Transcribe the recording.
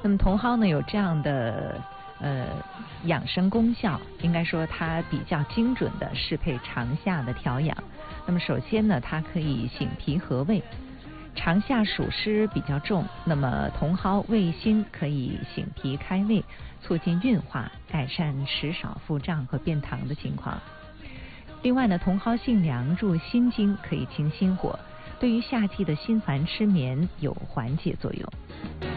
那么茼蒿呢有这样的养生功效，应该说它比较精准的适配长夏的调养。那么首先呢，它可以醒脾和胃。长夏暑湿比较重，那么茼蒿味辛可以醒脾开胃，促进运化，改善食少腹胀和便溏的情况。另外呢，茼蒿性凉，入心经，可以清心火，对于夏季的心烦失眠有缓解作用。